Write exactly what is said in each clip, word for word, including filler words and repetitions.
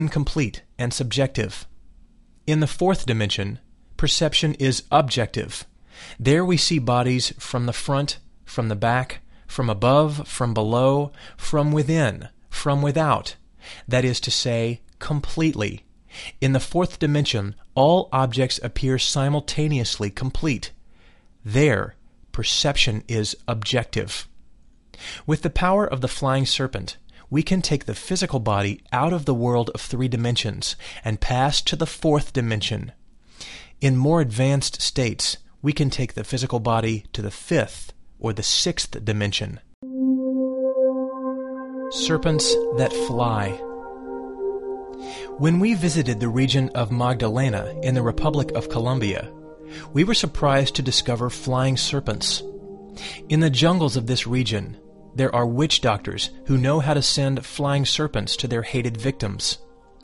incomplete and subjective. In the fourth dimension, perception is objective. There we see bodies from the front, from the back, from above, from below, from within, from without. That is to say, completely. In the fourth dimension, all objects appear simultaneously complete. There, perception is objective. With the power of the flying serpent, we can take the physical body out of the world of three dimensions and pass to the fourth dimension. In more advanced states, we can take the physical body to the fifth or the sixth dimension. Serpents that fly. When we visited the region of Magdalena in the Republic of Colombia, we were surprised to discover flying serpents. In the jungles of this region, there are witch doctors who know how to send flying serpents to their hated victims.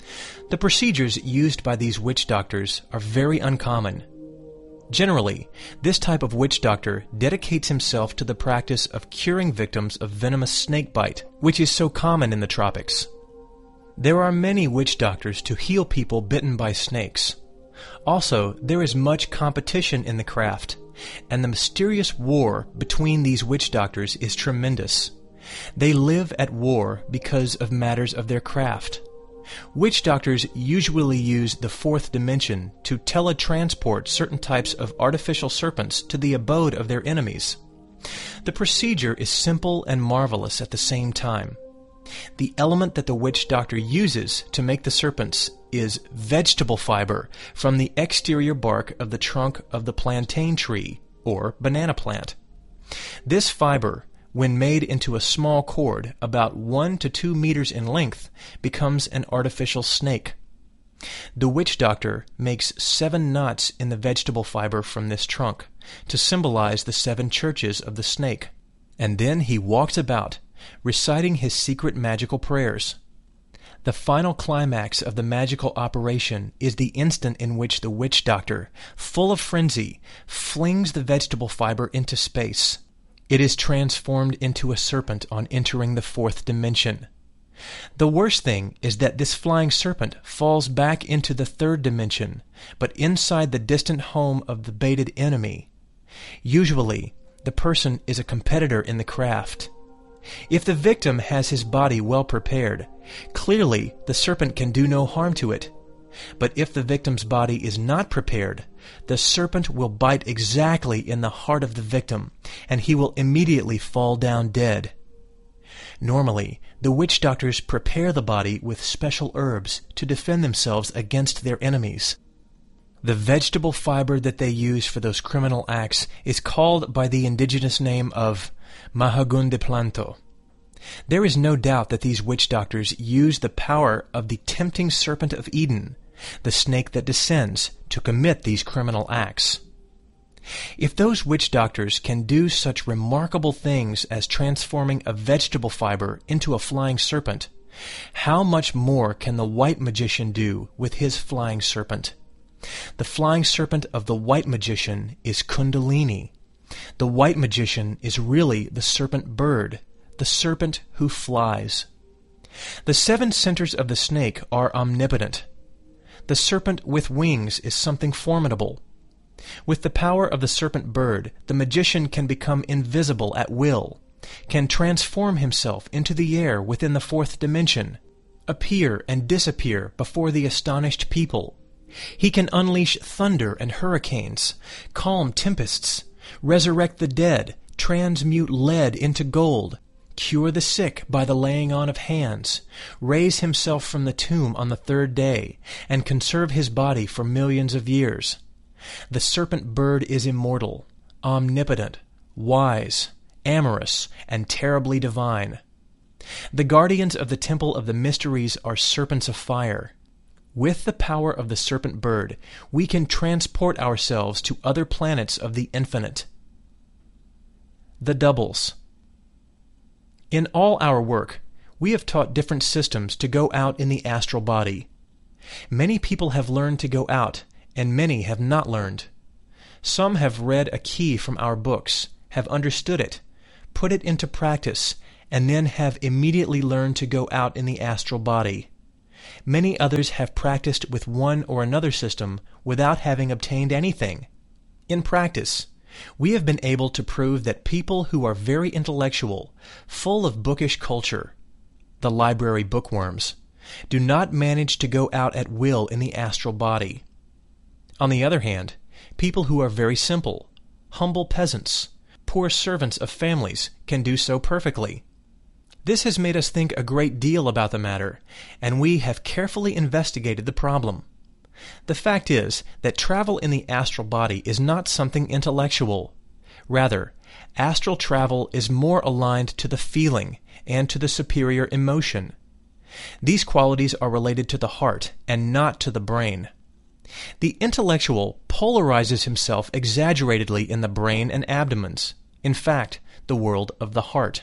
The procedures used by these witch doctors are very uncommon. Generally, this type of witch doctor dedicates himself to the practice of curing victims of venomous snake bite, which is so common in the tropics. There are many witch doctors to heal people bitten by snakes. Also, there is much competition in the craft, and the mysterious war between these witch doctors is tremendous. They live at war because of matters of their craft. Witch doctors usually use the fourth dimension to teletransport certain types of artificial serpents to the abode of their enemies. The procedure is simple and marvelous at the same time. The element that the witch doctor uses to make the serpents is vegetable fiber from the exterior bark of the trunk of the plantain tree, or banana plant. This fiber, when made into a small cord about one to two meters in length, becomes an artificial snake. The witch doctor makes seven knots in the vegetable fiber from this trunk to symbolize the seven churches of the snake, and then he walks about, reciting his secret magical prayers. The final climax of the magical operation is the instant in which the witch doctor, full of frenzy, flings the vegetable fiber into space. It is transformed into a serpent on entering the fourth dimension. The worst thing is that this flying serpent falls back into the third dimension, but inside the distant home of the baited enemy. Usually, the person is a competitor in the craft. If the victim has his body well prepared, clearly the serpent can do no harm to it. But if the victim's body is not prepared, the serpent will bite exactly in the heart of the victim, and he will immediately fall down dead. Normally, the witch doctors prepare the body with special herbs to defend themselves against their enemies. The vegetable fiber that they use for those criminal acts is called by the indigenous name of Mahagun de Planto. There is no doubt that these witch doctors use the power of the tempting serpent of Eden, the snake that descends, to commit these criminal acts. If those witch doctors can do such remarkable things as transforming a vegetable fiber into a flying serpent, how much more can the white magician do with his flying serpent? The flying serpent of the white magician is Kundalini. The white magician is really the serpent bird, the serpent who flies. The seven centers of the snake are omnipotent. The serpent with wings is something formidable. With the power of the serpent bird, the magician can become invisible at will, can transform himself into the air within the fourth dimension, appear and disappear before the astonished people. He can unleash thunder and hurricanes, calm tempests, resurrect the dead, transmute lead into gold, cure the sick by the laying on of hands, raise himself from the tomb on the third day, and conserve his body for millions of years. The serpent bird is immortal, omnipotent, wise, amorous, and terribly divine. The guardians of the temple of the mysteries are serpents of fire. With the power of the serpent bird, we can transport ourselves to other planets of the infinite. The doubles. In all our work, we have taught different systems to go out in the astral body. Many people have learned to go out, and many have not learned. Some have read a key from our books, have understood it, put it into practice, and then have immediately learned to go out in the astral body. Many others have practiced with one or another system without having obtained anything. In practice, we have been able to prove that people who are very intellectual, full of bookish culture, the library bookworms, do not manage to go out at will in the astral body. On the other hand, people who are very simple, humble peasants, poor servants of families can do so perfectly. This has made us think a great deal about the matter, and we have carefully investigated the problem. The fact is that travel in the astral body is not something intellectual. Rather, astral travel is more aligned to the feeling and to the superior emotion. These qualities are related to the heart and not to the brain. The intellectual polarizes himself exaggeratedly in the brain and abdomens, in fact, the world of the heart.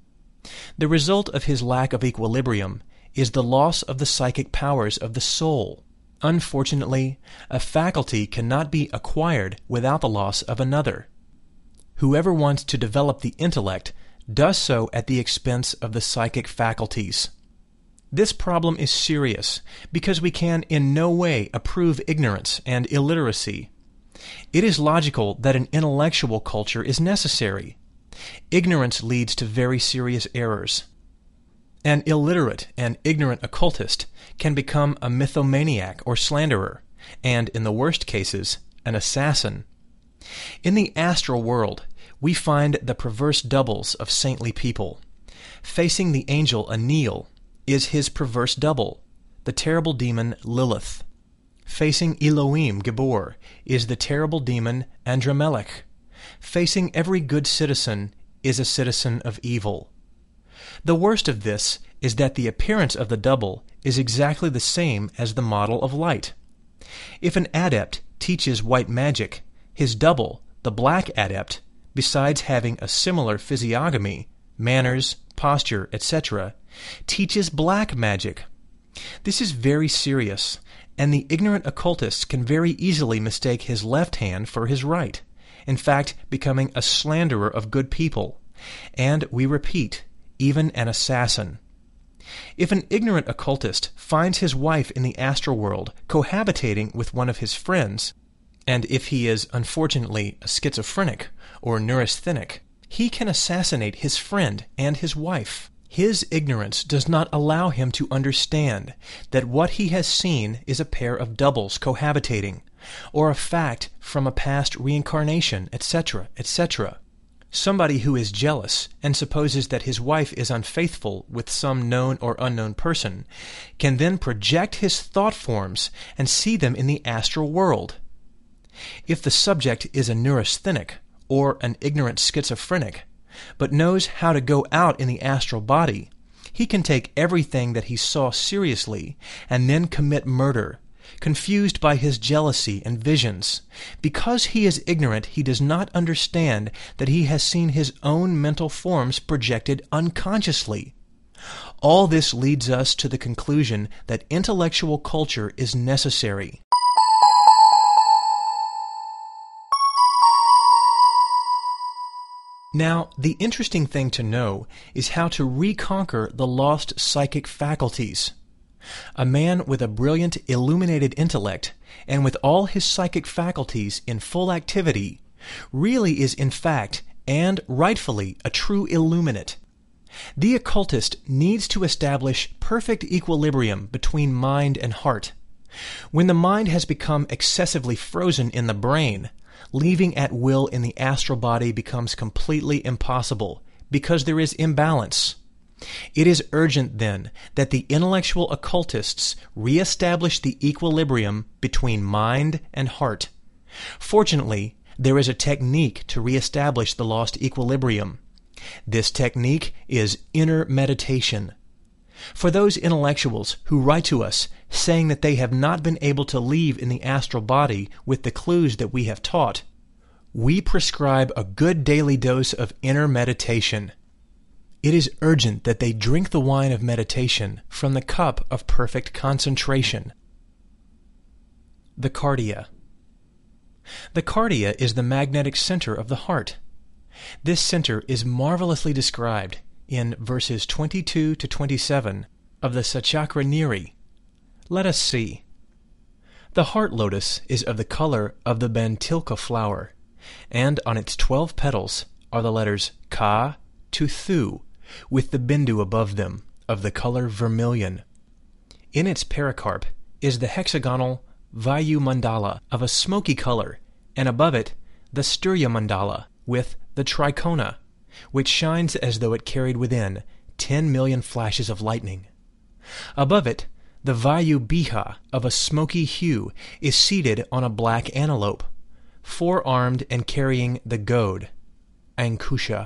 The result of his lack of equilibrium is the loss of the psychic powers of the soul. Unfortunately, a faculty cannot be acquired without the loss of another. Whoever wants to develop the intellect does so at the expense of the psychic faculties. This problem is serious because we can in no way approve ignorance and illiteracy. It is logical that an intellectual culture is necessary. Ignorance leads to very serious errors. An illiterate and ignorant occultist can become a mythomaniac or slanderer, and, in the worst cases, an assassin. In the astral world, we find the perverse doubles of saintly people. Facing the angel Aniel is his perverse double, the terrible demon Lilith. Facing Elohim Gibor is the terrible demon Andramelech. Facing every good citizen is a citizen of evil. The worst of this is that the appearance of the double is exactly the same as the model of light. If an adept teaches white magic, his double, the black adept, besides having a similar physiognomy, manners, posture, et cetera, teaches black magic. This is very serious, and the ignorant occultist can very easily mistake his left hand for his right, in fact becoming a slanderer of good people, and, we repeat, even an assassin. If an ignorant occultist finds his wife in the astral world cohabitating with one of his friends, and if he is unfortunately a schizophrenic or neurasthenic, he can assassinate his friend and his wife. His ignorance does not allow him to understand that what he has seen is a pair of doubles cohabitating, or a fact from a past reincarnation, et cetera, et cetera. Somebody who is jealous and supposes that his wife is unfaithful with some known or unknown person can then project his thought forms and see them in the astral world. If the subject is a neurasthenic or an ignorant schizophrenic, but knows how to go out in the astral body, he can take everything that he saw seriously and then commit murder, confused by his jealousy and visions. Because he is ignorant, he does not understand that he has seen his own mental forms projected unconsciously. All this leads us to the conclusion that intellectual culture is necessary. Now, the interesting thing to know is how to reconquer the lost psychic faculties. A man with a brilliant, illuminated intellect, and with all his psychic faculties in full activity, really is in fact, and rightfully, a true illuminate. The occultist needs to establish perfect equilibrium between mind and heart. When the mind has become excessively frozen in the brain, leaving at will in the astral body becomes completely impossible, because there is imbalance. It is urgent, then, that the intellectual occultists reestablish the equilibrium between mind and heart. Fortunately, there is a technique to reestablish the lost equilibrium. This technique is inner meditation. For those intellectuals who write to us saying that they have not been able to leave in the astral body with the clues that we have taught, we prescribe a good daily dose of inner meditation. It is urgent that they drink the wine of meditation from the cup of perfect concentration. The cardia. The cardia is the magnetic center of the heart. This center is marvelously described in verses twenty-two to twenty-seven of the Satchakra Niri, Let us see. The heart lotus is of the color of the bantilka flower, and on its twelve petals are the letters Ka to Thu, with the bindu above them, of the color vermilion. In its pericarp is the hexagonal Vayu Mandala of a smoky color, and above it the Sturya Mandala with the trikona, which shines as though it carried within ten million flashes of lightning. Above it, the Vayu Biha of a smoky hue is seated on a black antelope, four-armed and carrying the goad, Ankusha.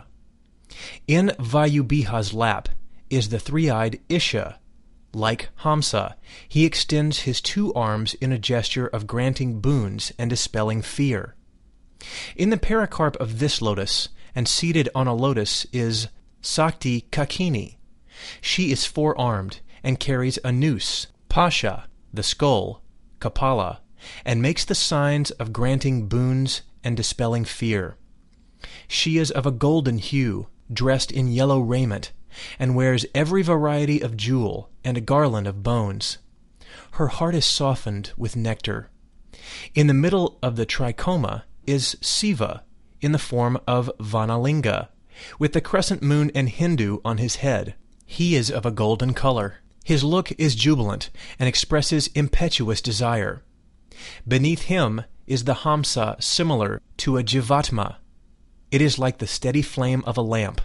In Vayu Biha's lap is the three-eyed Isha. Like Hamsa, he extends his two arms in a gesture of granting boons and dispelling fear. In the pericarp of this lotus, and seated on a lotus, is Sakti Kakini. She is four-armed and carries a noose, Pasha, the skull, Kapala, and makes the signs of granting boons and dispelling fear. She is of a golden hue, dressed in yellow raiment, and wears every variety of jewel and a garland of bones. Her heart is softened with nectar. In the middle of the trichoma is Siva, in the form of Vanalinga, with the crescent moon and Hindu on his head. He is of a golden color. His look is jubilant and expresses impetuous desire. Beneath him is the Hamsa, similar to a Jivatma. It is like the steady flame of a lamp.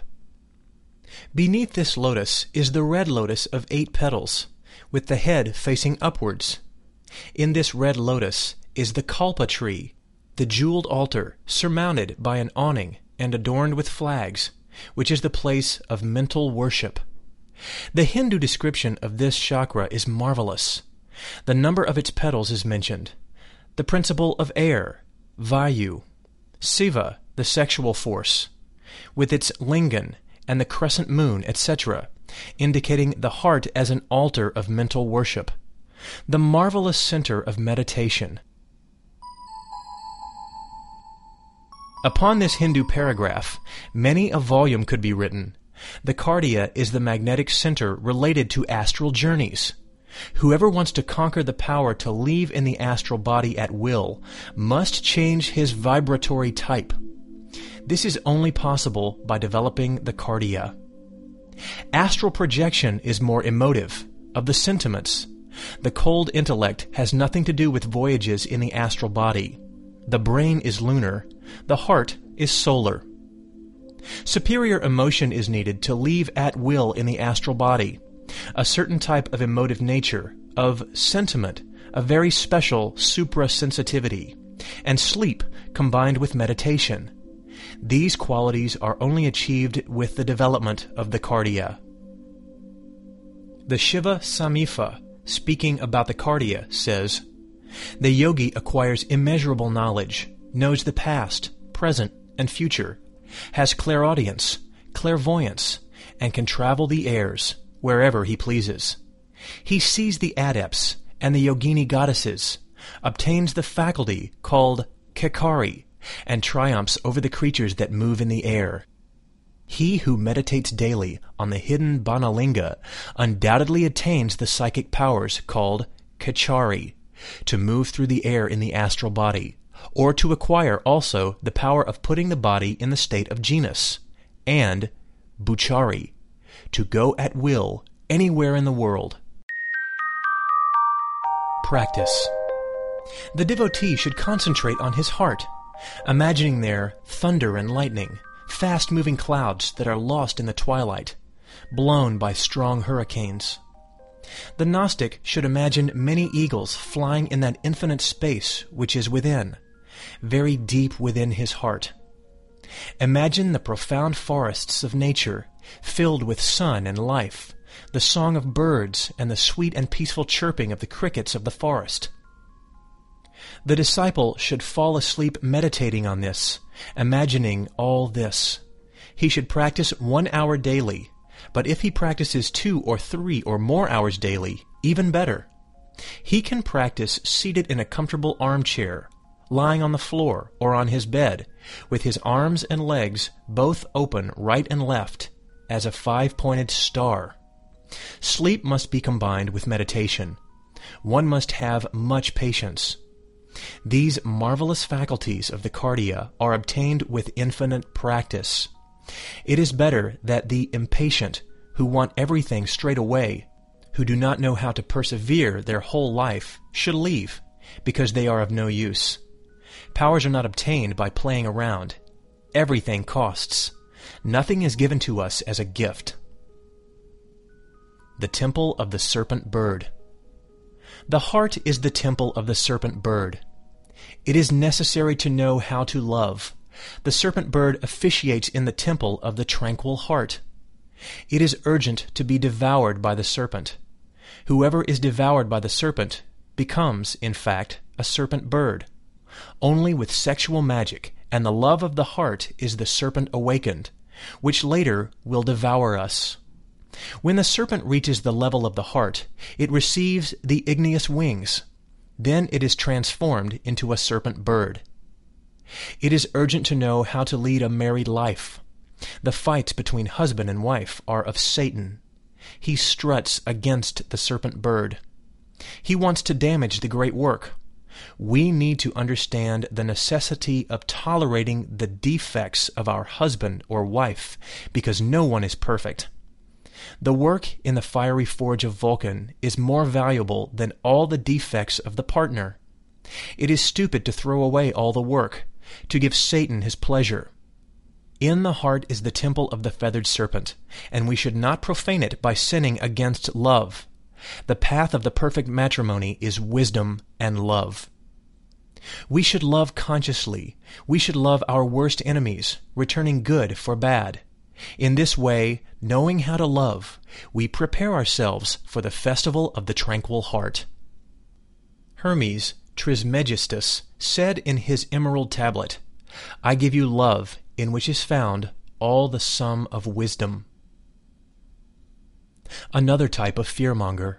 Beneath this lotus is the red lotus of eight petals, with the head facing upwards. In this red lotus is the Kalpa tree, the jeweled altar surmounted by an awning and adorned with flags, which is the place of mental worship. The Hindu description of this chakra is marvelous. The number of its petals is mentioned. The principle of air, Vayu, Siva, the sexual force, with its lingam and the crescent moon, et cetera, indicating the heart as an altar of mental worship, the marvelous center of meditation. Upon this Hindu paragraph, many a volume could be written. The cardia is the magnetic center related to astral journeys. Whoever wants to conquer the power to leave in the astral body at will must change his vibratory type. This is only possible by developing the cardia. Astral projection is more emotive, of the sentiments. The cold intellect has nothing to do with voyages in the astral body. The brain is lunar, the heart is solar. Superior emotion is needed to leave at will in the astral body, a certain type of emotive nature, of sentiment, a very special suprasensitivity, and sleep combined with meditation. These qualities are only achieved with the development of the cardia. The Shiva Samifa, speaking about the cardia, says, "The yogi acquires immeasurable knowledge, knows the past, present, and future, has clairaudience, clairvoyance, and can travel the airs, wherever he pleases. He sees the adepts and the yogini goddesses, obtains the faculty called Kekari, and triumphs over the creatures that move in the air. He who meditates daily on the hidden Banalinga undoubtedly attains the psychic powers called Kachari, to move through the air in the astral body, or to acquire also the power of putting the body in the state of genus, and Buchari, to go at will anywhere in the world." Practice. The devotee should concentrate on his heart, imagining there thunder and lightning, fast-moving clouds that are lost in the twilight, blown by strong hurricanes. The Gnostic should imagine many eagles flying in that infinite space which is within, very deep within his heart. Imagine the profound forests of nature, filled with sun and life, the song of birds and the sweet and peaceful chirping of the crickets of the forest. The disciple should fall asleep meditating on this, imagining all this. He should practice one hour daily, but if he practices two or three or more hours daily, even better. He can practice seated in a comfortable armchair, lying on the floor or on his bed, with his arms and legs both open right and left, as a five-pointed star. Sleep must be combined with meditation. One must have much patience. These marvelous faculties of the cardia are obtained with infinite practice. It is better that the impatient, who want everything straight away, who do not know how to persevere their whole life, should leave, because they are of no use. Powers are not obtained by playing around. Everything costs. Nothing is given to us as a gift. The Temple of the Serpent Bird. The heart is the temple of the serpent bird. It is necessary to know how to love. The serpent bird officiates in the temple of the tranquil heart. It is urgent to be devoured by the serpent. Whoever is devoured by the serpent becomes, in fact, a serpent bird. Only with sexual magic and the love of the heart is the serpent awakened, which later will devour us. When the serpent reaches the level of the heart, it receives the igneous wings. Then it is transformed into a serpent bird. It is urgent to know how to lead a married life. The fights between husband and wife are of Satan. He struts against the serpent bird. He wants to damage the great work. We need to understand the necessity of tolerating the defects of our husband or wife, because no one is perfect. The work in the fiery forge of Vulcan is more valuable than all the defects of the partner. It is stupid to throw away all the work, to give Satan his pleasure. In the heart is the temple of the feathered serpent, and we should not profane it by sinning against love. The path of the perfect matrimony is wisdom and love. We should love consciously. We should love our worst enemies, returning good for bad. In this way, knowing how to love, we prepare ourselves for the festival of the tranquil heart. Hermes Trismegistus said in his emerald tablet, "I give you love, in which is found all the sum of wisdom." Another type of fearmonger.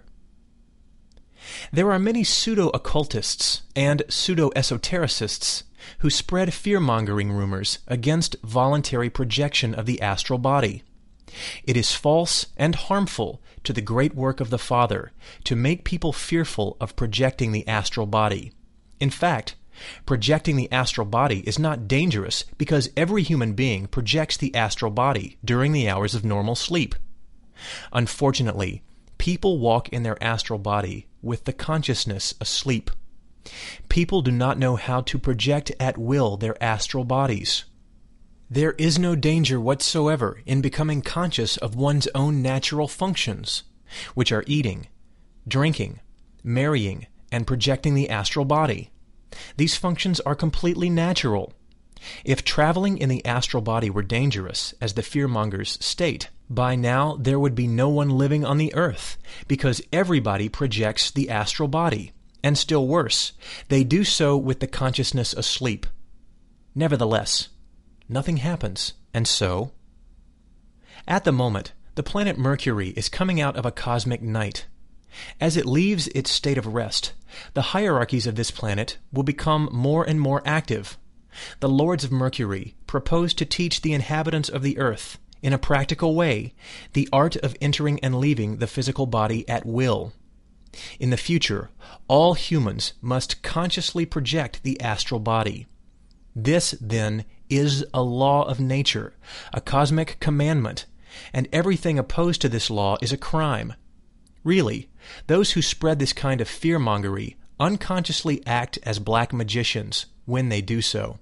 There are many pseudo-occultists and pseudo-esotericists who spread fear-mongering rumors against voluntary projection of the astral body. It is false and harmful to the great work of the Father to make people fearful of projecting the astral body. In fact, projecting the astral body is not dangerous because every human being projects the astral body during the hours of normal sleep. Unfortunately, people walk in their astral body with the consciousness asleep. People do not know how to project at will their astral bodies. There is no danger whatsoever in becoming conscious of one's own natural functions, which are eating, drinking, marrying, and projecting the astral body. These functions are completely natural. If traveling in the astral body were dangerous, as the fearmongers state, by now there would be no one living on the earth, because everybody projects the astral body, and still worse, they do so with the consciousness asleep. Nevertheless, nothing happens, and so? At the moment, the planet Mercury is coming out of a cosmic night. As it leaves its state of rest, the hierarchies of this planet will become more and more active. The lords of Mercury propose to teach the inhabitants of the earth, in a practical way, the art of entering and leaving the physical body at will. In the future, all humans must consciously project the astral body. This, then, is a law of nature, a cosmic commandment, and everything opposed to this law is a crime. Really, those who spread this kind of fearmongery unconsciously act as black magicians when they do so.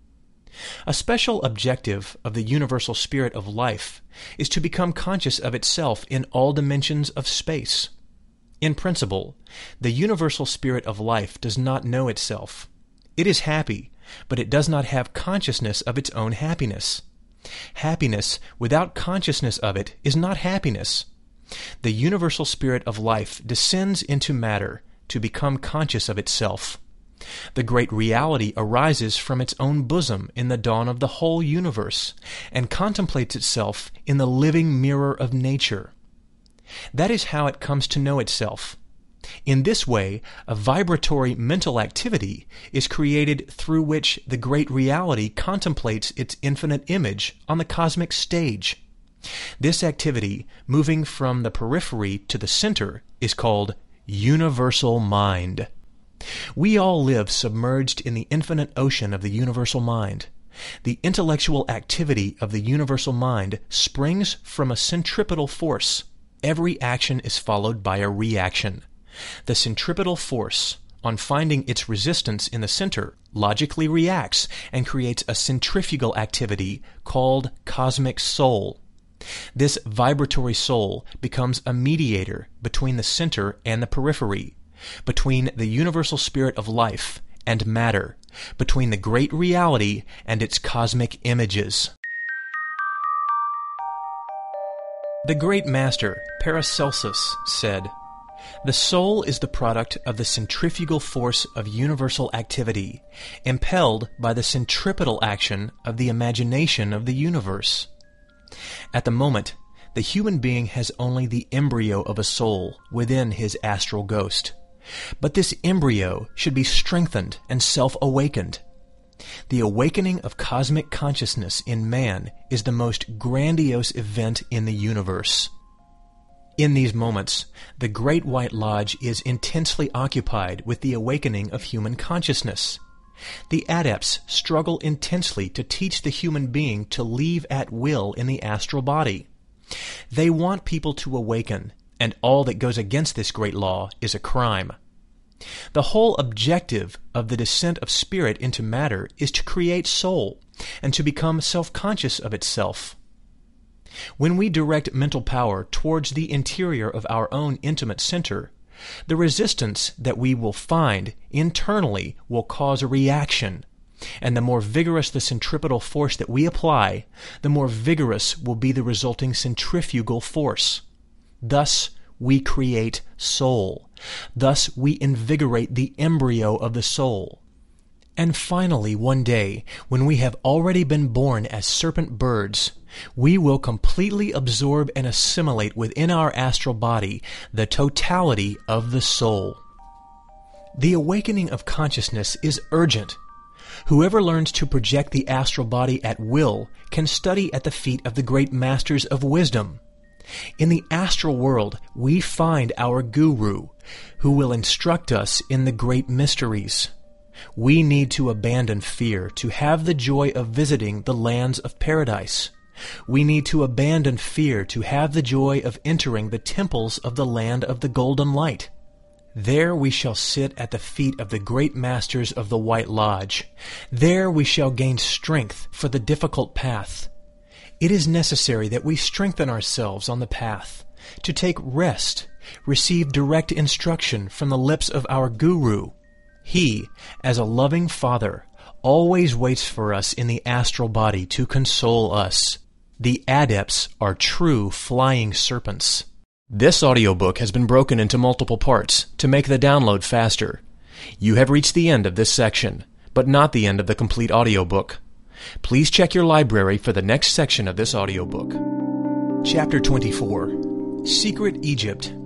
A special objective of the universal spirit of life is to become conscious of itself in all dimensions of space. In principle, the universal spirit of life does not know itself. It is happy, but it does not have consciousness of its own happiness. Happiness without consciousness of it is not happiness. The universal spirit of life descends into matter to become conscious of itself. The great reality arises from its own bosom in the dawn of the whole universe, and contemplates itself in the living mirror of nature. That is how it comes to know itself. In this way, a vibratory mental activity is created through which the great reality contemplates its infinite image on the cosmic stage. This activity, moving from the periphery to the center, is called Universal Mind. We all live submerged in the infinite ocean of the universal mind. The intellectual activity of the universal mind springs from a centripetal force. Every action is followed by a reaction. The centripetal force, on finding its resistance in the center, logically reacts and creates a centrifugal activity called cosmic soul. This vibratory soul becomes a mediator between the center and the periphery, between the universal spirit of life and matter, between the great reality and its cosmic images. The great master, Paracelsus, said, "The soul is the product of the centrifugal force of universal activity, impelled by the centripetal action of the imagination of the universe." At the moment, the human being has only the embryo of a soul within his astral ghost. But this embryo should be strengthened and self-awakened. The awakening of cosmic consciousness in man is the most grandiose event in the universe. In these moments, the Great White Lodge is intensely occupied with the awakening of human consciousness. The adepts struggle intensely to teach the human being to leave at will in the astral body. They want people to awaken, and all that goes against this great law is a crime. The whole objective of the descent of spirit into matter is to create soul, and to become self-conscious of itself. When we direct mental power towards the interior of our own intimate center, the resistance that we will find internally will cause a reaction, and the more vigorous the centripetal force that we apply, the more vigorous will be the resulting centrifugal force. Thus we create soul. Thus we invigorate the embryo of the soul. And finally, one day, when we have already been born as serpent birds, we will completely absorb and assimilate within our astral body the totality of the soul. The awakening of consciousness is urgent. Whoever learns to project the astral body at will can study at the feet of the great masters of wisdom. In the astral world, we find our guru, who will instruct us in the great mysteries. We need to abandon fear to have the joy of visiting the lands of paradise. We need to abandon fear to have the joy of entering the temples of the land of the golden light. There we shall sit at the feet of the great masters of the White Lodge. There we shall gain strength for the difficult path. It is necessary that we strengthen ourselves on the path, to take rest, receive direct instruction from the lips of our guru. He, as a loving father, always waits for us in the astral body to console us. The adepts are true flying serpents. This audiobook has been broken into multiple parts to make the download faster. You have reached the end of this section, but not the end of the complete audiobook. Please check your library for the next section of this audiobook. Chapter twenty-four. Secret Egypt.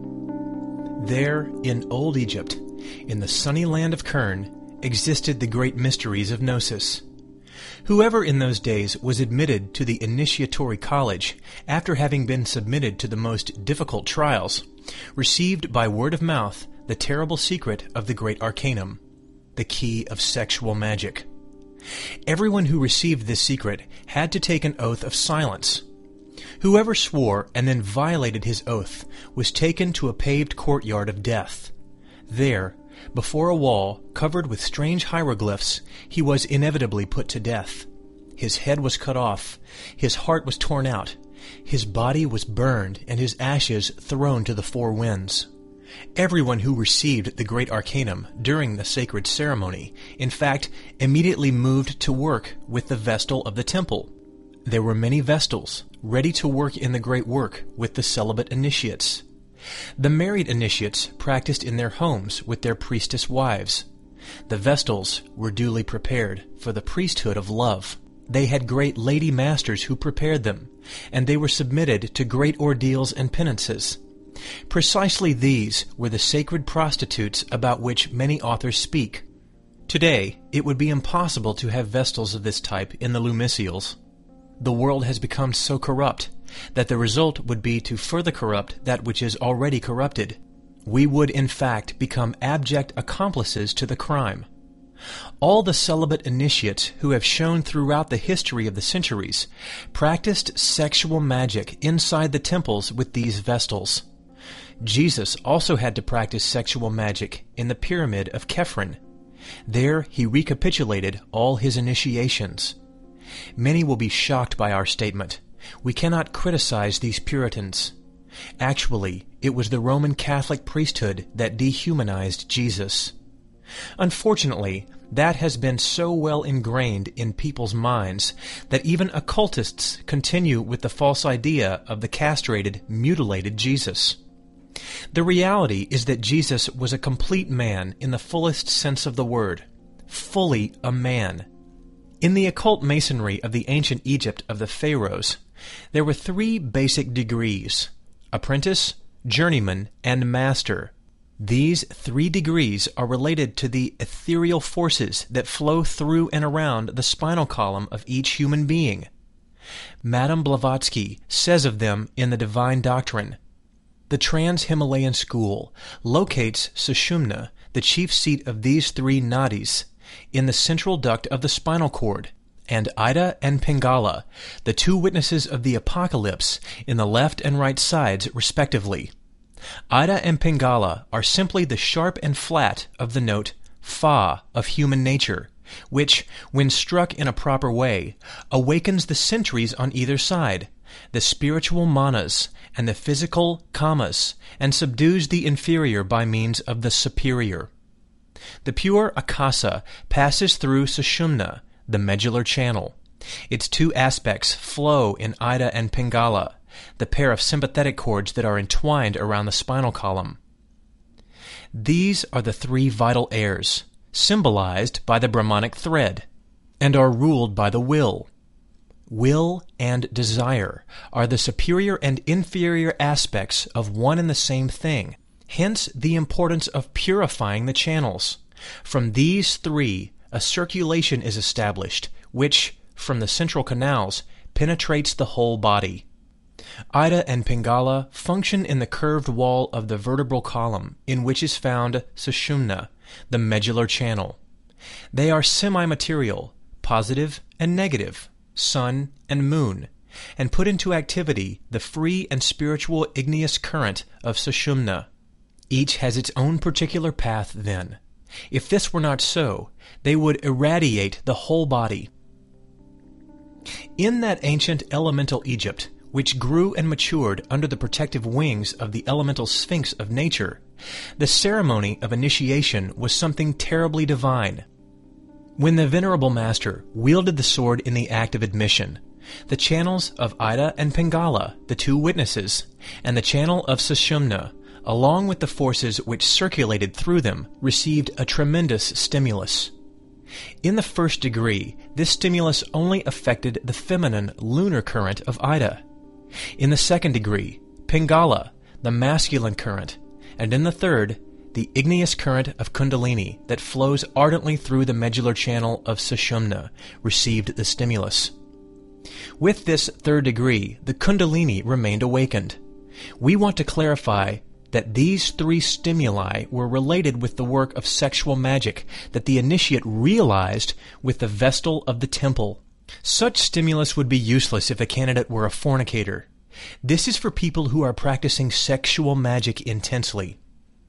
There, in Old Egypt, in the sunny land of Kern, existed the great mysteries of Gnosis. Whoever in those days was admitted to the initiatory college, after having been submitted to the most difficult trials, received by word of mouth the terrible secret of the great arcanum, the key of sexual magic. Everyone who received this secret had to take an oath of silence. Whoever swore and then violated his oath was taken to a paved courtyard of death. There, before a wall covered with strange hieroglyphs, he was inevitably put to death. His head was cut off, his heart was torn out, his body was burned, and his ashes thrown to the four winds. Everyone who received the great arcanum during the sacred ceremony, in fact, immediately moved to work with the Vestal of the temple. There were many Vestals, ready to work in the great work with the celibate initiates. The married initiates practiced in their homes with their priestess wives. The Vestals were duly prepared for the priesthood of love. They had great lady masters who prepared them, and they were submitted to great ordeals and penances. Precisely these were the sacred prostitutes about which many authors speak. Today, it would be impossible to have Vestals of this type in the Lumicials. The world has become so corrupt that the result would be to further corrupt that which is already corrupted. We would in fact become abject accomplices to the crime. All the celibate initiates who have shown throughout the history of the centuries practiced sexual magic inside the temples with these vestals. Jesus also had to practice sexual magic in the pyramid of Khephren. There he recapitulated all his initiations. Many will be shocked by our statement. We cannot criticize these Puritans. Actually, it was the Roman Catholic priesthood that dehumanized Jesus. Unfortunately, that has been so well ingrained in people's minds that even occultists continue with the false idea of the castrated, mutilated Jesus. The reality is that Jesus was a complete man in the fullest sense of the word, fully a man. In the occult masonry of the ancient Egypt of the pharaohs, there were three basic degrees: apprentice, journeyman, and master. These three degrees are related to the ethereal forces that flow through and around the spinal column of each human being. Madame Blavatsky says of them in The Divine Doctrine, "The Trans-Himalayan School locates Sushumna, the chief seat of these three nadis, in the central duct of the spinal cord, and Ida and Pingala, the two witnesses of the apocalypse, in the left and right sides, respectively. Ida and Pingala are simply the sharp and flat of the note Fa of human nature, which, when struck in a proper way, awakens the sentries on either side, the spiritual manas and the physical kamas, and subdues the inferior by means of the superior. The pure akasa passes through Sushumna, the medullar channel. Its two aspects flow in Ida and Pingala, the pair of sympathetic cords that are entwined around the spinal column. These are the three vital airs, symbolized by the Brahmanic thread, and are ruled by the will. Will and desire are the superior and inferior aspects of one and the same thing, hence the importance of purifying the channels. From these three, a circulation is established, which, from the central canals, penetrates the whole body. Ida and Pingala function in the curved wall of the vertebral column, in which is found Sushumna, the medullar channel. They are semi-material, positive and negative, sun and moon, and put into activity the free and spiritual igneous current of Sushumna. Each has its own particular path then. If this were not so, they would irradiate the whole body. In that ancient elemental Egypt, which grew and matured under the protective wings of the elemental sphinx of nature, the ceremony of initiation was something terribly divine. When the venerable master wielded the sword in the act of admission, the channels of Ida and Pingala, the two witnesses, and the channel of Sushumna, along with the forces which circulated through them, received a tremendous stimulus. In the first degree, this stimulus only affected the feminine lunar current of Ida. In the second degree, Pingala, the masculine current, and in the third, the igneous current of Kundalini that flows ardently through the medullar channel of Sushumna, received the stimulus. With this third degree, the Kundalini remained awakened. We want to clarify that these three stimuli were related with the work of sexual magic that the initiate realized with the vestal of the temple. Such stimulus would be useless if a candidate were a fornicator. This is for people who are practicing sexual magic intensely.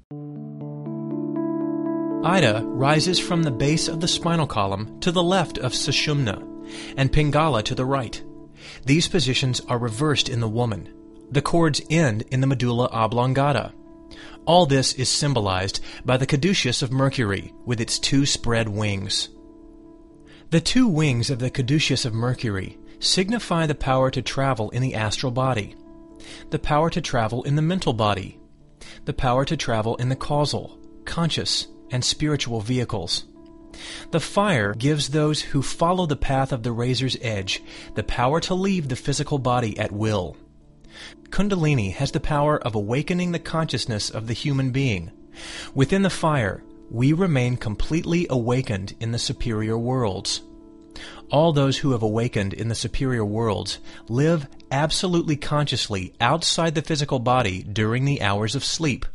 Ida rises from the base of the spinal column to the left of Sushumna, and Pingala to the right. These positions are reversed in the woman. The cords end in the medulla oblongata. All this is symbolized by the caduceus of Mercury with its two spread wings. The two wings of the caduceus of Mercury signify the power to travel in the astral body, the power to travel in the mental body, the power to travel in the causal, conscious, and spiritual vehicles. The fire gives those who follow the path of the razor's edge the power to leave the physical body at will. Kundalini has the power of awakening the consciousness of the human being. Within the fire, we remain completely awakened in the superior worlds. All those who have awakened in the superior worlds live absolutely consciously outside the physical body during the hours of sleep.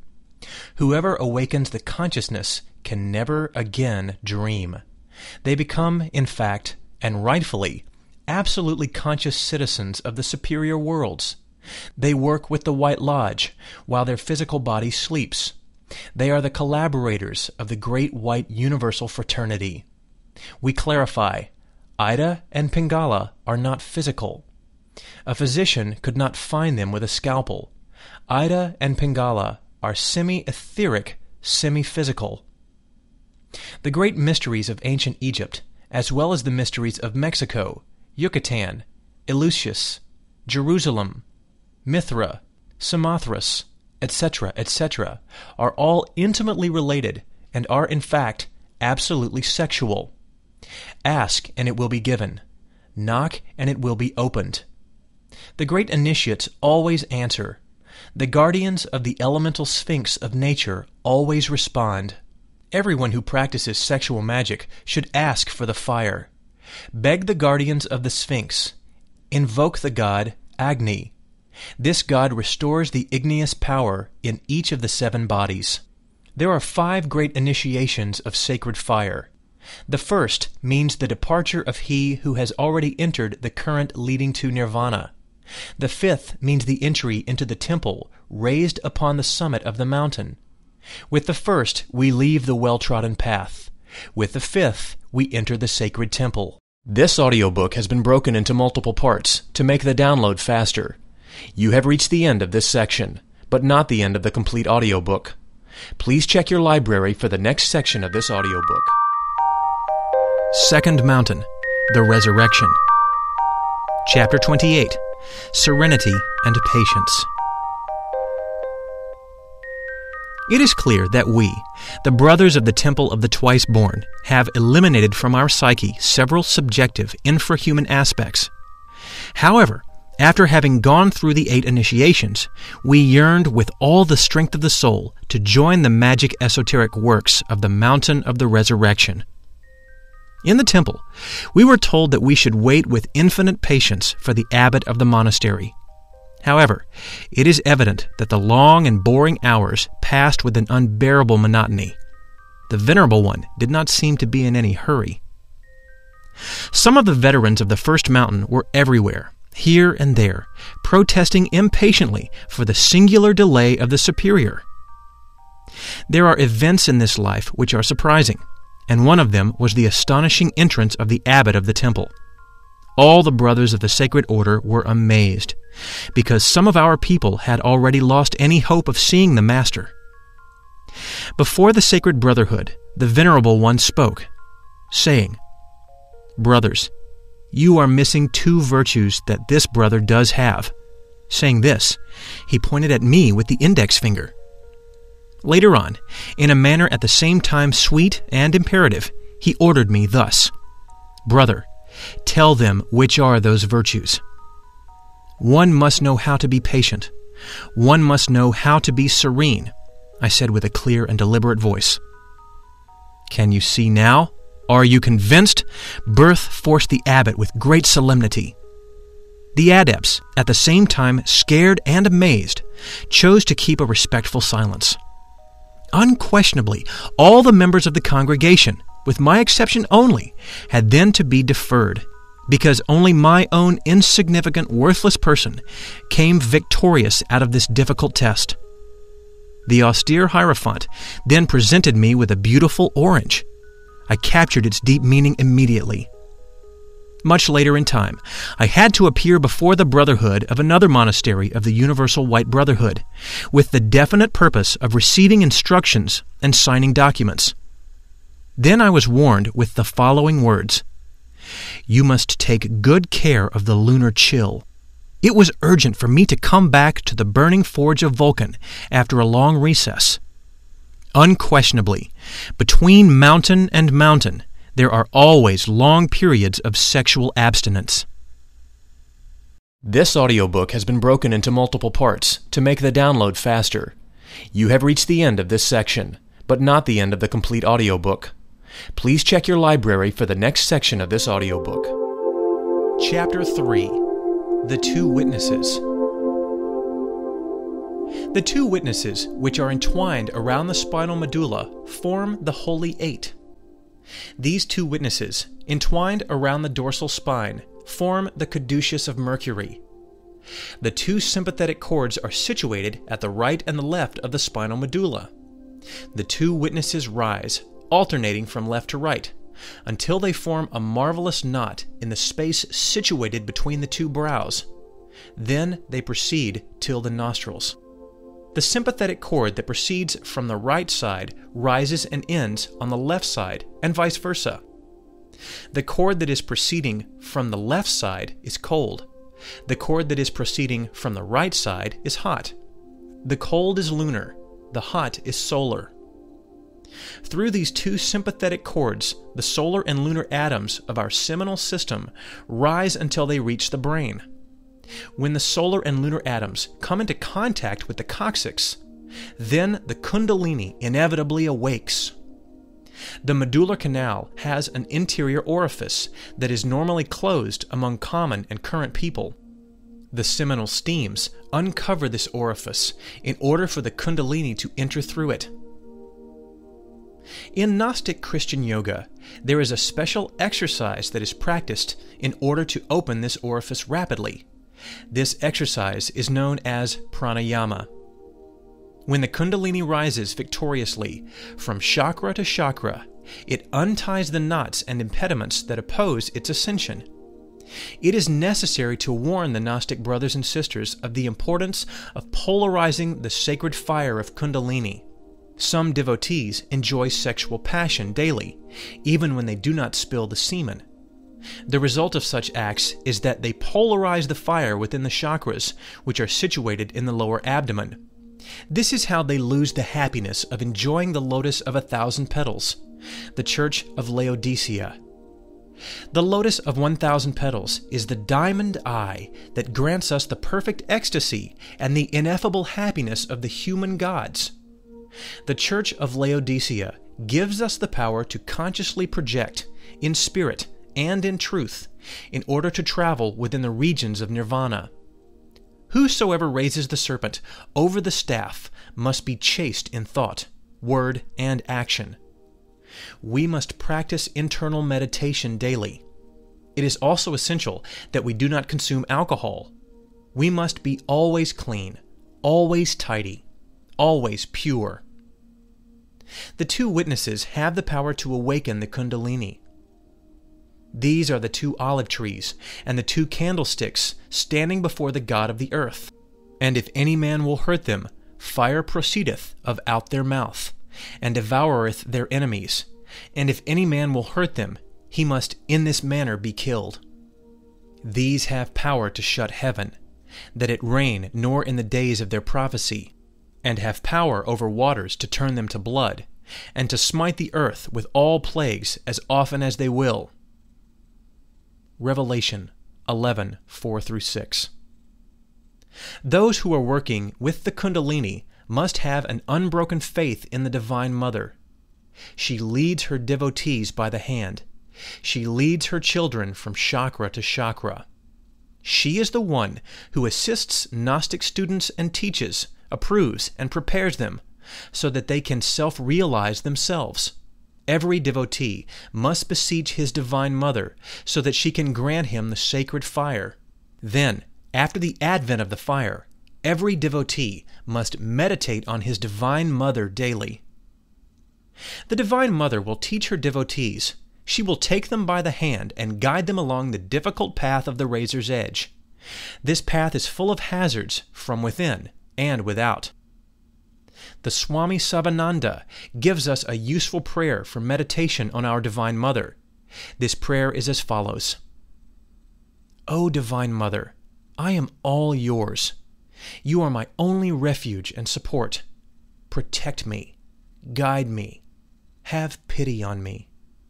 Whoever awakens the consciousness can never again dream. They become, in fact, and rightfully, absolutely conscious citizens of the superior worlds. They work with the White Lodge while their physical body sleeps. They are the collaborators of the great white universal fraternity. We clarify, Ida and Pingala are not physical. A physician could not find them with a scalpel. Ida and Pingala are semi-etheric, semi-physical. The great mysteries of ancient Egypt, as well as the mysteries of Mexico, Yucatan, Eleusis, Jerusalem, Mithra, Samothrace, et cetera, et cetera, are all intimately related and are, in fact, absolutely sexual. Ask, and it will be given. Knock, and it will be opened. The great initiates always answer. The guardians of the elemental sphinx of nature always respond. Everyone who practices sexual magic should ask for the fire. Beg the guardians of the sphinx. Invoke the god Agni. This god restores the igneous power in each of the seven bodies. There are five great initiations of sacred fire. The first means the departure of he who has already entered the current leading to nirvana. The fifth means the entry into the temple raised upon the summit of the mountain. With the first, we leave the well-trodden path. With the fifth, we enter the sacred temple. This audiobook has been broken into multiple parts to make the download faster. You have reached the end of this section, but not the end of the complete audiobook. Please check your library for the next section of this audiobook. Second Mountain, The Resurrection. Chapter twenty-eight, Serenity and Patience. It is clear that we, the brothers of the Temple of the Twice-Born, have eliminated from our psyche several subjective, infrahuman aspects. However, after having gone through the eight initiations, we yearned with all the strength of the soul to join the magic esoteric works of the Mountain of the Resurrection. In the temple, we were told that we should wait with infinite patience for the abbot of the monastery. However, it is evident that the long and boring hours passed with an unbearable monotony. The Venerable One did not seem to be in any hurry. Some of the veterans of the First Mountain were everywhere, here and there, protesting impatiently for the singular delay of the Superior. There are events in this life which are surprising, and one of them was the astonishing entrance of the abbot of the temple. All the brothers of the Sacred Order were amazed, because some of our people had already lost any hope of seeing the Master. Before the Sacred Brotherhood, the Venerable One spoke, saying, "Brothers, you are missing two virtues that this brother does have." Saying this, he pointed at me with the index finger. Later on, in a manner at the same time sweet and imperative, he ordered me thus, "Brother, tell them which are those virtues." "One must know how to be patient. One must know how to be serene," I said with a clear and deliberate voice. "Can you see now? Are you convinced?" Birth forced the abbot with great solemnity. The adepts, at the same time scared and amazed, chose to keep a respectful silence. Unquestionably, all the members of the congregation, with my exception only, had then to be deferred, because only my own insignificant, worthless person came victorious out of this difficult test. The austere Hierophant then presented me with a beautiful orange. I captured its deep meaning immediately. Much later in time, I had to appear before the Brotherhood of another monastery of the Universal White Brotherhood, with the definite purpose of receiving instructions and signing documents. Then I was warned with the following words, "You must take good care of the lunar chill." It was urgent for me to come back to the burning forge of Vulcan after a long recess. Unquestionably, between mountain and mountain, there are always long periods of sexual abstinence. This audiobook has been broken into multiple parts to make the download faster. You have reached the end of this section, but not the end of the complete audiobook. Please check your library for the next section of this audiobook. Chapter three, The Two Witnesses. The two witnesses, which are entwined around the spinal medulla, form the Holy Eight. These two witnesses, entwined around the dorsal spine, form the caduceus of Mercury. The two sympathetic cords are situated at the right and the left of the spinal medulla. The two witnesses rise, alternating from left to right, until they form a marvelous knot in the space situated between the two brows. Then they proceed till the nostrils. The sympathetic cord that proceeds from the right side rises and ends on the left side, and vice versa. The cord that is proceeding from the left side is cold. The cord that is proceeding from the right side is hot. The cold is lunar, the hot is solar. Through these two sympathetic cords, the solar and lunar atoms of our seminal system rise until they reach the brain. When the solar and lunar atoms come into contact with the coccyx, then the Kundalini inevitably awakes. The medullary canal has an interior orifice that is normally closed among common and current people. The seminal steams uncover this orifice in order for the Kundalini to enter through it. In Gnostic Christian yoga, there is a special exercise that is practiced in order to open this orifice rapidly. This exercise is known as pranayama. When the Kundalini rises victoriously from chakra to chakra, it unties the knots and impediments that oppose its ascension. It is necessary to warn the Gnostic brothers and sisters of the importance of polarizing the sacred fire of Kundalini. Some devotees enjoy sexual passion daily, even when they do not spill the semen. The result of such acts is that they polarize the fire within the chakras, which are situated in the lower abdomen. This is how they lose the happiness of enjoying the lotus of a thousand petals, the Church of Laodicea. The lotus of one thousand petals is the diamond eye that grants us the perfect ecstasy and the ineffable happiness of the human gods. The Church of Laodicea gives us the power to consciously project, in spirit and in truth, in order to travel within the regions of nirvana. Whosoever raises the serpent over the staff must be chaste in thought, word, and action. We must practice internal meditation daily. It is also essential that we do not consume alcohol. We must be always clean, always tidy, always pure. The two witnesses have the power to awaken the Kundalini. These are the two olive trees and the two candlesticks standing before the God of the earth. And if any man will hurt them, fire proceedeth of out their mouth, and devoureth their enemies. And if any man will hurt them, he must in this manner be killed. These have power to shut heaven, that it rain nor in the days of their prophecy, and have power over waters to turn them to blood, and to smite the earth with all plagues as often as they will. Revelation eleven, four through six. Those who are working with the Kundalini must have an unbroken faith in the Divine Mother. She leads her devotees by the hand. She leads her children from chakra to chakra. She is the one who assists Gnostic students and teaches, approves, and prepares them, so that they can self-realize themselves. Every devotee must beseech his Divine Mother so that she can grant him the sacred fire. Then, after the advent of the fire, every devotee must meditate on his Divine Mother daily. The Divine Mother will teach her devotees. She will take them by the hand and guide them along the difficult path of the razor's edge. This path is full of hazards from within and without. The Swami Savananda gives us a useful prayer for meditation on our Divine Mother. This prayer is as follows. O Divine Mother, I am all yours. You are my only refuge and support. Protect me, guide me, have pity on me.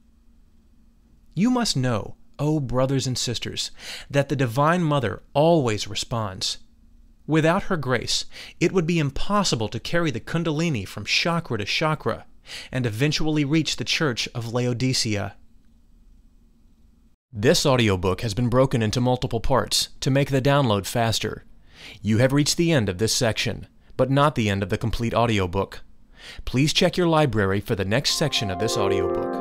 You must know, O brothers and sisters, that the Divine Mother always responds. Without her grace, it would be impossible to carry the Kundalini from chakra to chakra and eventually reach the Church of Laodicea. This audiobook has been broken into multiple parts to make the download faster. You have reached the end of this section. but not the end of the complete audiobook. Please check your library for the next section of this audiobook.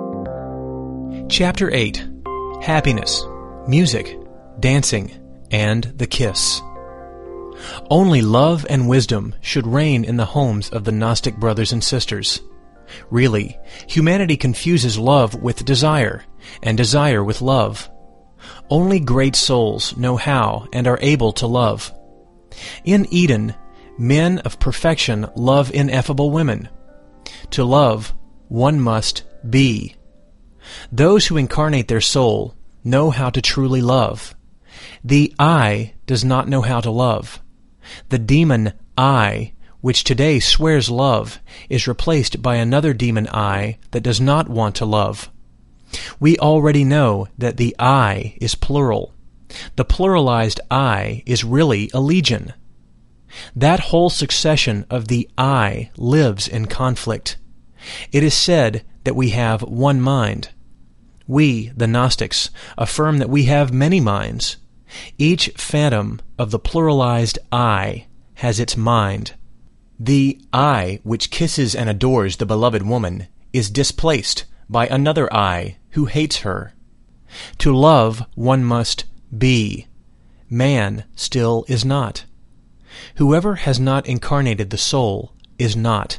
Chapter eight. Happiness, Music, Dancing, and the Kiss. Only love and wisdom should reign in the homes of the Gnostic brothers and sisters. Really, humanity confuses love with desire, and desire with love. Only great souls know how and are able to love. In Eden, men of perfection love ineffable women. To love, one must be. Those who incarnate their soul know how to truly love. The I does not know how to love. The demon I, which today swears love, is replaced by another demon I that does not want to love. We already know that the I is plural. The pluralized I is really a legion. That whole succession of the I lives in conflict. It is said that we have one mind. We, the Gnostics, affirm that we have many minds. Each phantom of the pluralized I has its mind. The I which kisses and adores the beloved woman is displaced by another I who hates her. To love one must be. Man still is not. Whoever has not incarnated the soul is not.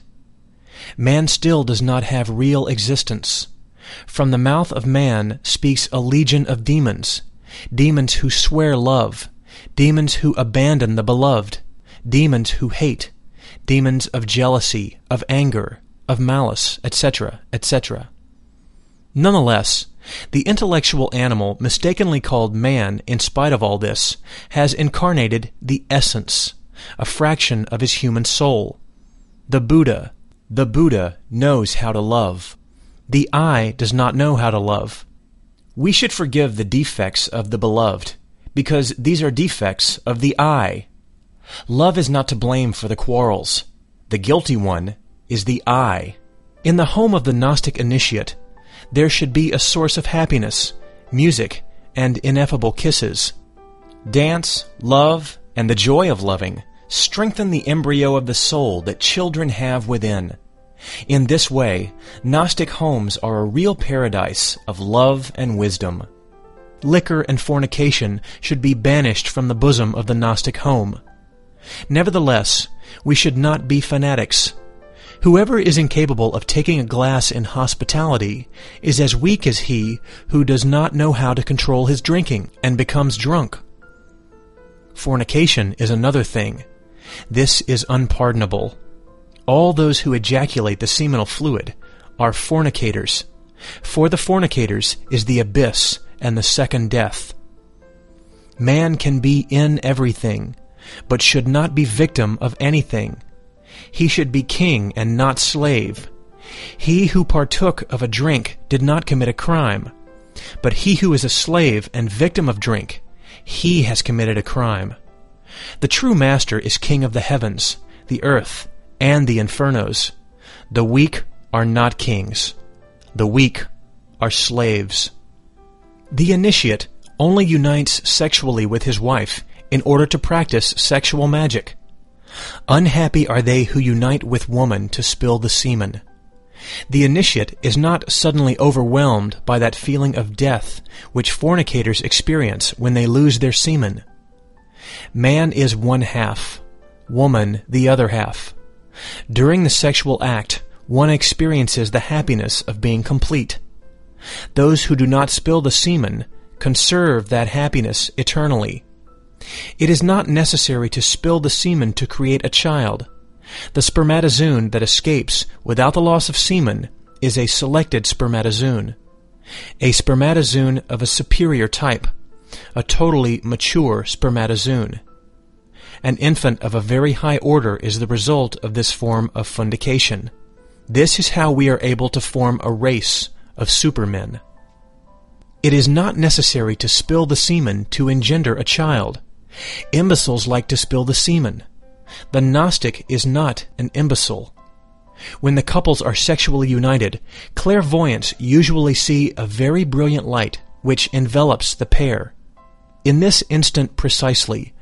Man still does not have real existence. From the mouth of man speaks a legion of demons, demons who swear love, demons who abandon the beloved, demons who hate, demons of jealousy, of anger, of malice, et cetera, et cetera. Nonetheless, the intellectual animal mistakenly called man, in spite of all this, has incarnated the essence, a fraction of his human soul. The Buddha, the Buddha knows how to love. The I does not know how to love. We should forgive the defects of the beloved, because these are defects of the I. Love is not to blame for the quarrels. The guilty one is the I. In the home of the Gnostic initiate, there should be a source of happiness, music, and ineffable kisses. Dance, love, and the joy of loving strengthen the embryo of the soul that children have within. In this way, Gnostic homes are a real paradise of love and wisdom. Liquor and fornication should be banished from the bosom of the Gnostic home. Nevertheless, we should not be fanatics. Whoever is incapable of taking a glass in hospitality is as weak as he who does not know how to control his drinking and becomes drunk. Fornication is another thing. This is unpardonable. All those who ejaculate the seminal fluid are fornicators. For the fornicators is the abyss and the second death. Man can be in everything, but should not be victim of anything. He should be king and not slave. He who partook of a drink did not commit a crime, but he who is a slave and victim of drink, he has committed a crime. The true master is king of the heavens, the earth, and the infernos. The weak are not kings. The weak are slaves. The initiate only unites sexually with his wife in order to practice sexual magic. Unhappy are they who unite with woman to spill the semen. The initiate is not suddenly overwhelmed by that feeling of death which fornicators experience when they lose their semen. Man is one half, woman the other half. During the sexual act, one experiences the happiness of being complete. Those who do not spill the semen conserve that happiness eternally. It is not necessary to spill the semen to create a child. The spermatozoon that escapes without the loss of semen is a selected spermatozoon, a spermatozoon of a superior type, a totally mature spermatozoon. An infant of a very high order is the result of this form of fundication. This is how we are able to form a race of supermen. It is not necessary to spill the semen to engender a child. Imbeciles like to spill the semen. The Gnostic is not an imbecile. When the couples are sexually united, clairvoyants usually see a very brilliant light which envelops the pair. In this instant precisely,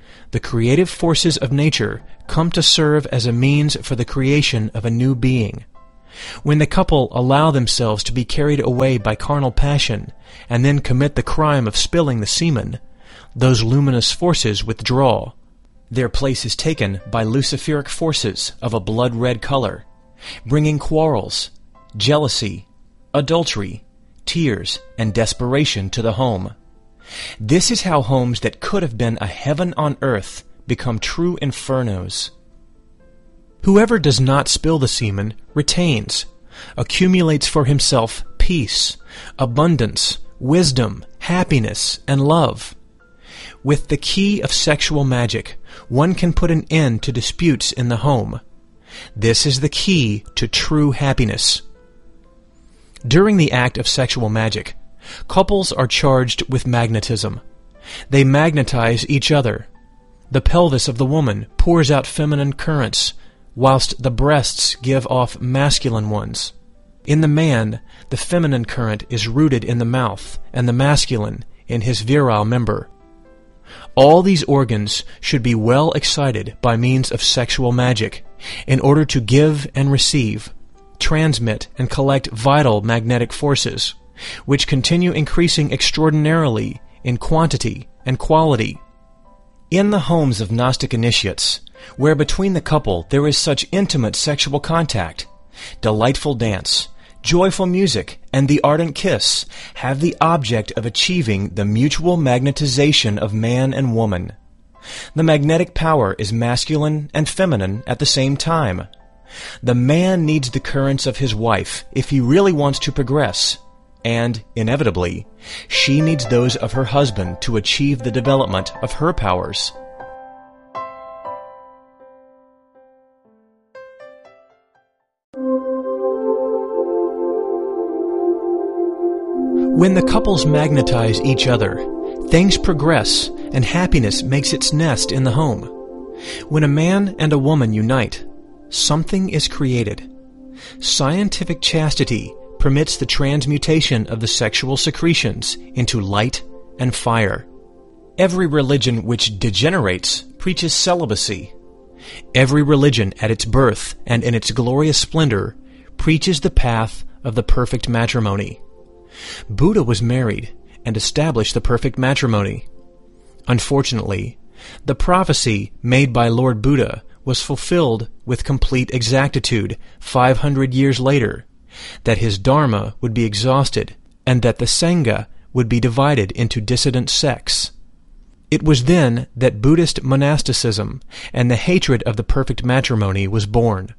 the creative forces of nature come to serve as a means for the creation of a new being. When the couple allow themselves to be carried away by carnal passion and then commit the crime of spilling the semen, those luminous forces withdraw. Their place is taken by luciferic forces of a blood-red color, bringing quarrels, jealousy, adultery, tears, and desperation to the home. This is how homes that could have been a heaven on earth become true infernos. Whoever does not spill the semen retains, accumulates for himself peace, abundance, wisdom, happiness, and love. With the key of sexual magic, one can put an end to disputes in the home. This is the key to true happiness. During the act of sexual magic, couples are charged with magnetism. They magnetize each other. The pelvis of the woman pours out feminine currents, whilst the breasts give off masculine ones. In the man, the feminine current is rooted in the mouth, and the masculine in his virile member. All these organs should be well excited by means of sexual magic, in order to give and receive, transmit and collect vital magnetic forces, which continue increasing extraordinarily in quantity and quality. In the homes of Gnostic initiates, where between the couple there is such intimate sexual contact, delightful dance, joyful music, and the ardent kiss have the object of achieving the mutual magnetization of man and woman. The magnetic power is masculine and feminine at the same time. The man needs the currents of his wife if he really wants to progress, and, inevitably, she needs those of her husband to achieve the development of her powers. When the couples magnetize each other, things progress and happiness makes its nest in the home. When a man and a woman unite, something is created. Scientific chastity permits the transmutation of the sexual secretions into light and fire. Every religion which degenerates preaches celibacy. Every religion at its birth and in its glorious splendor preaches the path of the perfect matrimony. Buddha was married and established the perfect matrimony. Unfortunately, the prophecy made by Lord Buddha was fulfilled with complete exactitude five hundred years later, that his dharma would be exhausted and that the Sangha would be divided into dissident sects. It was then that Buddhist monasticism and the hatred of the perfect matrimony was born.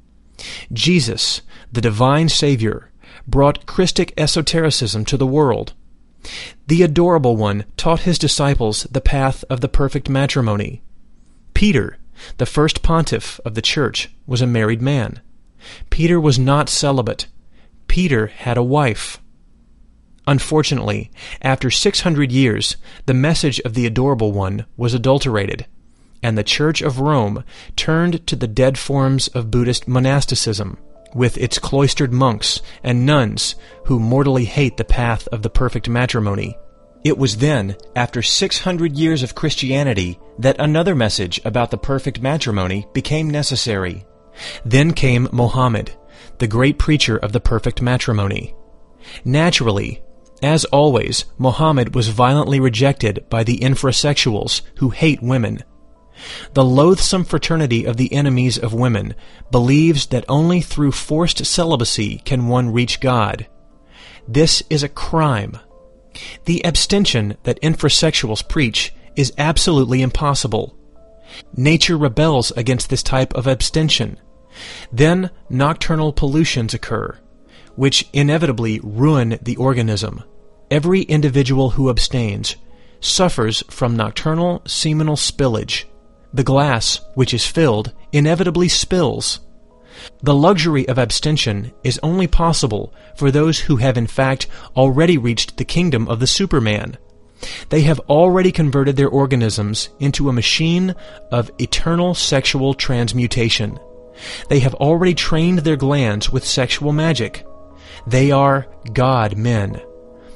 Jesus, the divine Savior, brought Christic esotericism to the world. The Adorable One taught his disciples the path of the perfect matrimony. Peter, the first pontiff of the Church, was a married man. Peter was not celibate. Peter had a wife. Unfortunately, after six hundred years, the message of the Adorable One was adulterated, and the Church of Rome turned to the dead forms of Buddhist monasticism, with its cloistered monks and nuns who mortally hate the path of the perfect matrimony. It was then, after six hundred years of Christianity, that another message about the perfect matrimony became necessary. Then came Mohammed, the great preacher of the perfect matrimony. Naturally, as always, Mohammed was violently rejected by the infrasexuals who hate women. The loathsome fraternity of the enemies of women believes that only through forced celibacy can one reach God. This is a crime. The abstention that infrasexuals preach is absolutely impossible. Nature rebels against this type of abstention. Then nocturnal pollutions occur, which inevitably ruin the organism. Every individual who abstains suffers from nocturnal seminal spillage. The glass, which is filled, inevitably spills. The luxury of abstention is only possible for those who have in fact already reached the kingdom of the Superman. They have already converted their organisms into a machine of eternal sexual transmutation. They have already trained their glands with sexual magic. They are God men.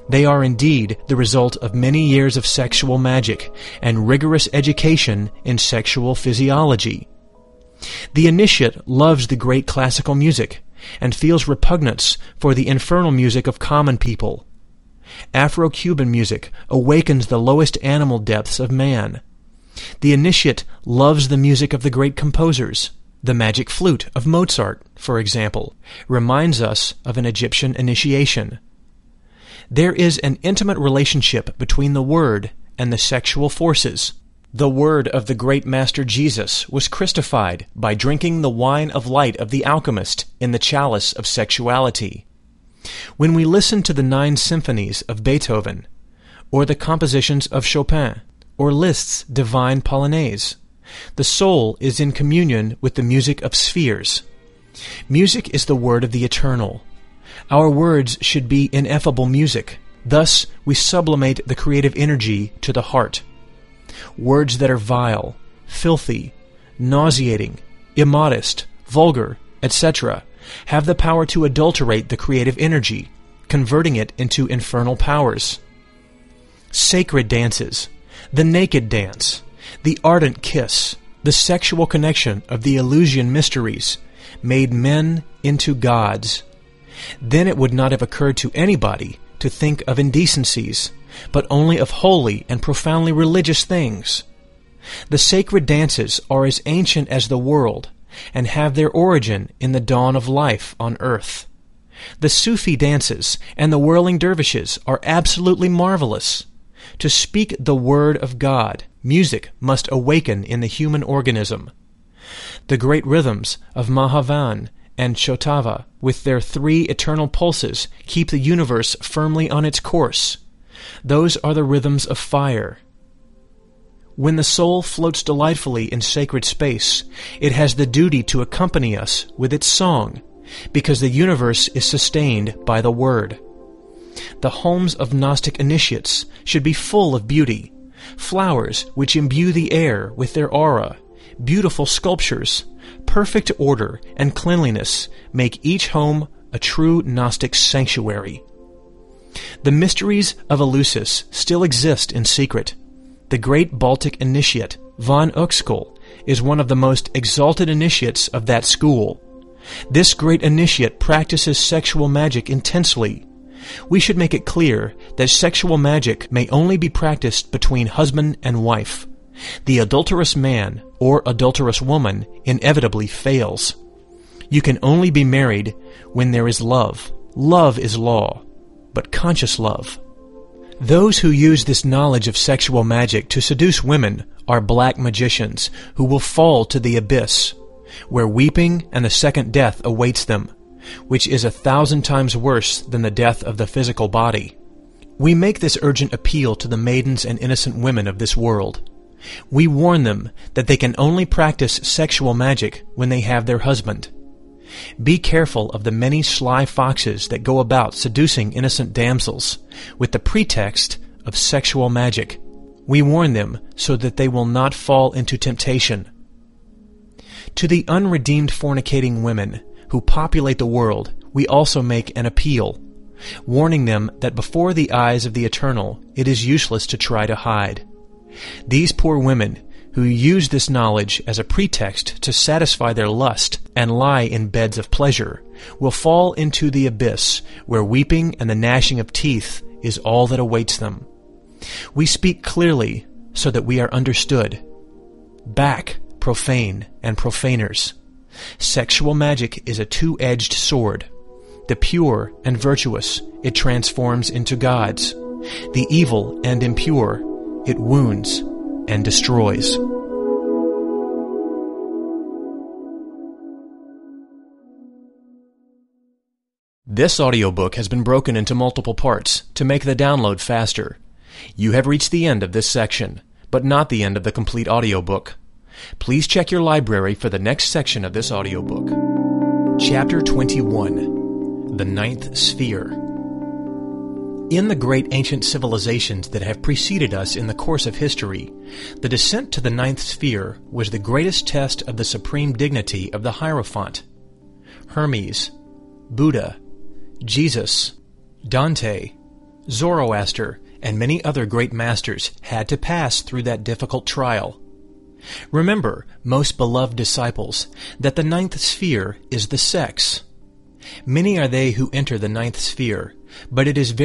They are indeed the result of many years of sexual magic and rigorous education in sexual physiology. The initiate loves the great classical music and feels repugnance for the infernal music of common people. Afro-Cuban music awakens the lowest animal depths of man. The initiate loves the music of the great composers. The magic flute of Mozart, for example, reminds us of an Egyptian initiation. There is an intimate relationship between the word and the sexual forces. The word of the great Master Jesus was Christified by drinking the wine of light of the alchemist in the chalice of sexuality. When we listen to the nine symphonies of Beethoven, or the compositions of Chopin, or Liszt's Divine Polonaise, the soul is in communion with the music of spheres. Music is the word of the eternal. Our words should be ineffable music. Thus, we sublimate the creative energy to the heart. Words that are vile, filthy, nauseating, immodest, vulgar, et cetera have the power to adulterate the creative energy, converting it into infernal powers. Sacred dances, the naked dance, the ardent kiss, the sexual connection of the Eleusinian mysteries, made men into gods. Then it would not have occurred to anybody to think of indecencies, but only of holy and profoundly religious things. The sacred dances are as ancient as the world, and have their origin in the dawn of life on earth. The Sufi dances and the whirling dervishes are absolutely marvelous. To speak the word of God, music must awaken in the human organism. The great rhythms of Mahavan and Chotava, with their three eternal pulses, keep the universe firmly on its course. Those are the rhythms of fire. When the soul floats delightfully in sacred space, it has the duty to accompany us with its song, because the universe is sustained by the Word. The homes of Gnostic initiates should be full of beauty, flowers which imbue the air with their aura, beautiful sculptures, perfect order and cleanliness make each home a true Gnostic sanctuary. The mysteries of Eleusis still exist in secret. The great Baltic initiate, von Uxkel, is one of the most exalted initiates of that school. This great initiate practices sexual magic intensely. We should make it clear that sexual magic may only be practiced between husband and wife. The adulterous man or adulterous woman inevitably fails. You can only be married when there is love. Love is law, but conscious love. Those who use this knowledge of sexual magic to seduce women are black magicians who will fall to the abyss, where weeping and the second death awaits them, which is a thousand times worse than the death of the physical body. We make this urgent appeal to the maidens and innocent women of this world. We warn them that they can only practice sexual magic when they have their husband. Be careful of the many sly foxes that go about seducing innocent damsels with the pretext of sexual magic. We warn them so that they will not fall into temptation. To the unredeemed fornicating women who populate the world, we also make an appeal, warning them that before the eyes of the Eternal it is useless to try to hide. These poor women, who use this knowledge as a pretext to satisfy their lust and lie in beds of pleasure, will fall into the abyss where weeping and the gnashing of teeth is all that awaits them. We speak clearly so that we are understood. Back, profane and profaners. Sexual magic is a two-edged sword. The pure and virtuous it transforms into gods. The evil and impure it wounds and destroys. This audiobook has been broken into multiple parts to make the download faster. You have reached the end of this section, but not the end of the complete audiobook. Please check your library for the next section of this audiobook. Chapter twenty-one, The Ninth Sphere. In the great ancient civilizations that have preceded us in the course of history, the descent to the ninth sphere was the greatest test of the supreme dignity of the Hierophant. Hermes, Buddha, Jesus, Dante, Zoroaster, and many other great masters had to pass through that difficult trial. Remember, most beloved disciples, that the ninth sphere is the sex. Many are they who enter the ninth sphere, but it is very